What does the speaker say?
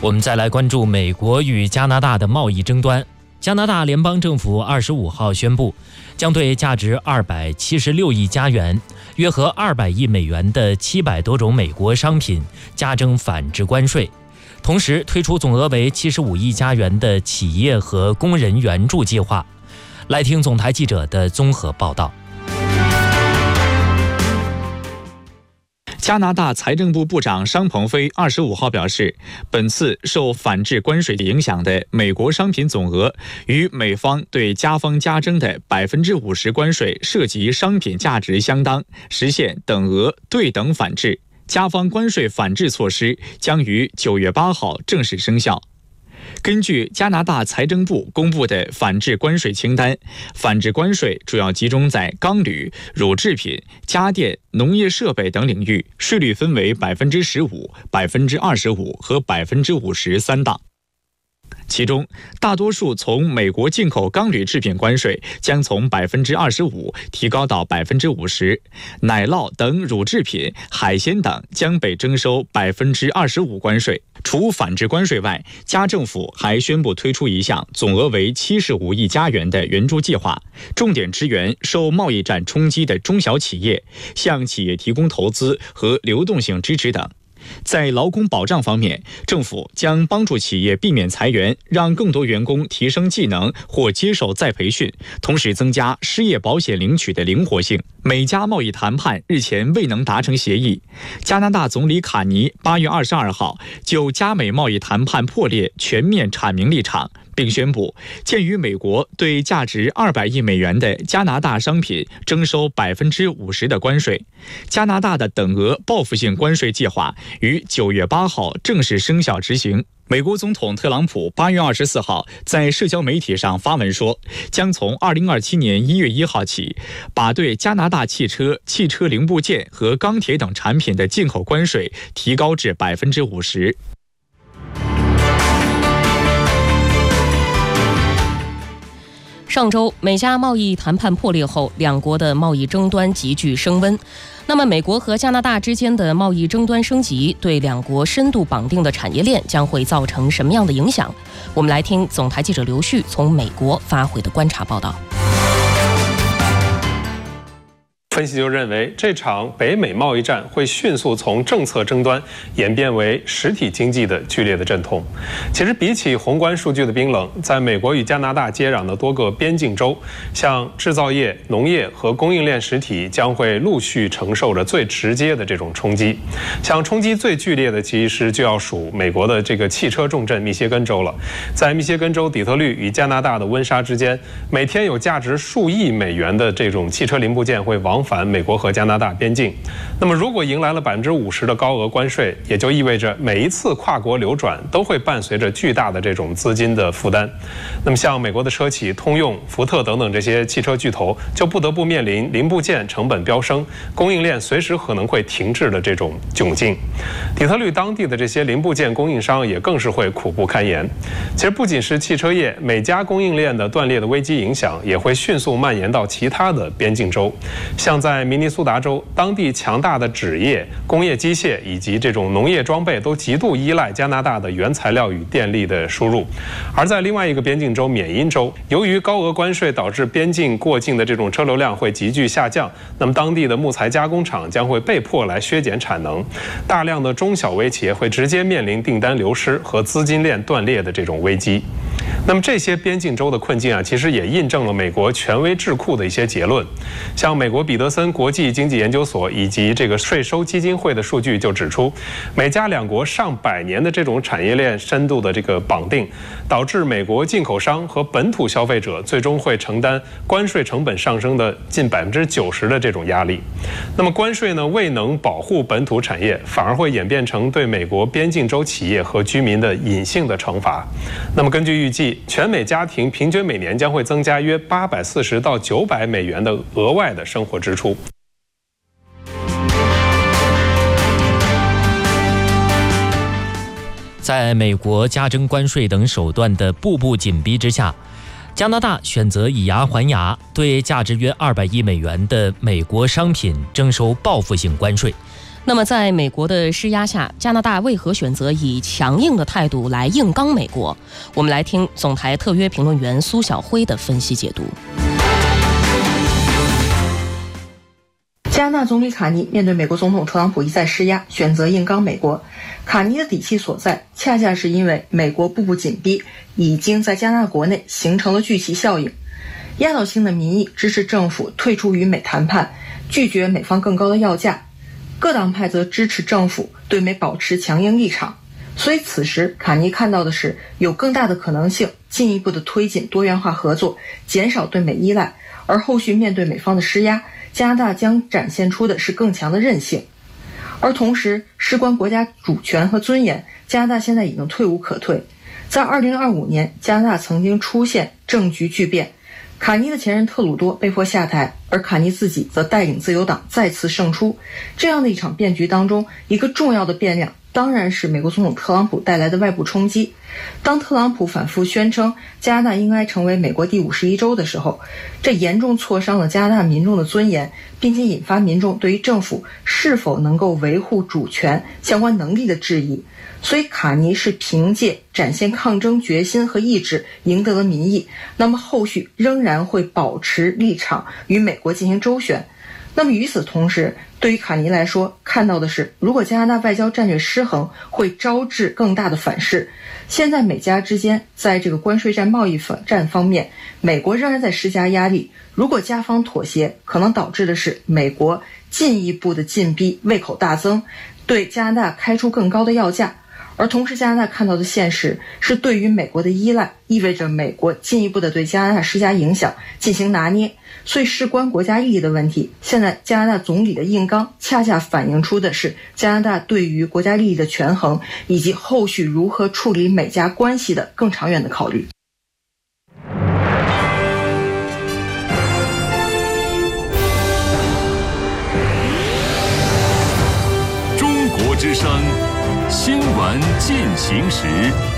我们再来关注美国与加拿大的贸易争端。加拿大联邦政府25号宣布，将对价值276亿加元、约合200亿美元的700多种美国商品加征反制关税，同时推出总额为75亿加元的企业和工人援助计划。来听总台记者的综合报道。 加拿大财政部部长商鹏飞25号表示，本次受反制关税影响的美国商品总额与美方对加方加征的50%关税涉及商品价值相当，实现等额对等反制。加方关税反制措施将于9月8号正式生效。根据加拿大财政部公布的反制关税清单，反制关税主要集中在钢铝、乳制品、家电、农业设备等领域，税率分为15%、25%和50%三档。其中，大多数从美国进口钢铝制品关税将从25%提高到50%，奶酪等乳制品、海鲜等将被征收25%关税。除反制关税外，加政府还宣布推出一项总额为75亿加元的援助计划，重点支援受贸易战冲击的中小企业，向企业提供投资和流动性支持等。在劳工保障方面，政府将帮助企业避免裁员，让更多员工提升技能或接受再培训，同时增加失业保险领取的灵活性。美加贸易谈判日前未能达成协议，加拿大总理卡尼8月22号就加美贸易谈判破裂全面阐明立场，并宣布，鉴于美国对价值200亿美元的加拿大商品征收50%的关税，加拿大的等额报复性关税计划于9月8号正式生效执行。美国总统特朗普8月24号在社交媒体上发文说，将从2027年1月1号起，把对加拿大汽车、汽车零部件和钢铁等产品的进口关税提高至50%。 上周，美加贸易谈判破裂后，两国的贸易争端急剧升温。那么，美国和加拿大之间的贸易争端升级，对两国深度绑定的产业链将会造成什么样的影响？我们来听总台记者刘旭从美国发回的观察报道。 分析就认为，这场北美贸易战会迅速从政策争端演变为实体经济的剧烈的阵痛。其实，比起宏观数据的冰冷，在美国与加拿大接壤的多个边境州，像制造业、农业和供应链实体将会陆续承受着最直接的这种冲击。像冲击最剧烈的，其实就要数美国的这个汽车重镇密歇根州了。在密歇根州底特律与加拿大的温莎之间，每天有价值数亿美元的这种汽车零部件会往返美国和加拿大边境。那么如果迎来了50%的高额关税，也就意味着每一次跨国流转都会伴随着巨大的这种资金的负担。那么像美国的车企通用、福特等等这些汽车巨头，就不得不面临零部件成本飙升、供应链随时可能会停滞的这种窘境。底特律当地的这些零部件供应商也更是会苦不堪言。其实不仅是汽车业，美加供应链的断裂的危机影响也会迅速蔓延到其他的边境州。像在明尼苏达州，当地强大的纸业、工业机械以及这种农业装备都极度依赖加拿大的原材料与电力的输入。而在另外一个边境州缅因州，由于高额关税导致边境过境的这种车流量会急剧下降，那么当地的木材加工厂将会被迫来削减产能，大量的中小微企业会直接面临订单流失和资金链断裂的这种危机。那么这些边境州的困境啊，其实也印证了美国权威智库的一些结论。像美国彼得森国际经济研究所以及这个税收基金会的数据就指出，美加两国上百年的这种产业链深度的这个绑定，导致美国进口商和本土消费者最终会承担关税成本上升的近90%的这种压力。那么关税呢，未能保护本土产业，反而会演变成对美国边境州企业和居民的隐性的惩罚。那么根据预计，全美家庭平均每年将会增加约840到900美元的额外的生活支出。 在美国加征关税等手段的步步紧逼之下，加拿大选择以牙还牙，对价值约200亿美元的美国商品征收报复性关税。 那么在美国的施压下，加拿大为何选择以强硬的态度来硬刚美国？我们来听总台特约评论员苏晓辉的分析解读。 加拿大总理卡尼面对美国总统特朗普一再施压，选择硬刚美国。卡尼的底气所在，恰恰是因为美国步步紧逼，已经在加拿大国内形成了聚集效应。压倒性的民意支持政府退出与美谈判，拒绝美方更高的要价。各党派则支持政府对美保持强硬立场。所以此时卡尼看到的是有更大的可能性进一步的推进多元化合作，减少对美依赖，而后续面对美方的施压，加拿大将展现出的是更强的韧性。而同时事关国家主权和尊严，加拿大现在已经退无可退。在2025年，加拿大曾经出现政局巨变，卡尼的前任特鲁多被迫下台，而卡尼自己则带领自由党再次胜出。这样的一场变局当中，一个重要的变量当然是美国总统特朗普带来的外部冲击。当特朗普反复宣称加拿大应该成为美国第51州的时候，这严重挫伤了加拿大民众的尊严，并且引发民众对于政府是否能够维护主权相关能力的质疑。所以卡尼是凭借展现抗争决心和意志赢得了民意，那么后续仍然会保持立场与美国进行周旋。那么与此同时，对于卡尼来说，看到的是如果加拿大外交战略失衡，会招致更大的反噬。现在美加之间在这个关税战、贸易战方面，美国仍然在施加压力，如果加方妥协，可能导致的是美国进一步的进逼，胃口大增，对加拿大开出更高的要价。而同时加拿大看到的现实是，对于美国的依赖意味着美国进一步的对加拿大施加影响，进行拿捏。所以事关国家利益的问题，现在加拿大总理的硬刚恰恰反映出的是加拿大对于国家利益的权衡，以及后续如何处理美加关系的更长远的考虑。 中国之声新闻进行时。